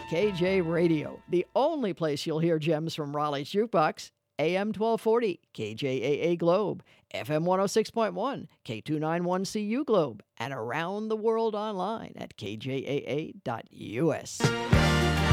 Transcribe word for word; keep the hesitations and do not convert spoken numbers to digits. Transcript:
K J Radio, the only place you'll hear gems from Raleigh's Jukebox. A M twelve forty, K J A A Globe, F M one oh six point one, K two ninety-one C U Globe, and around the world online at K J A A dot U S.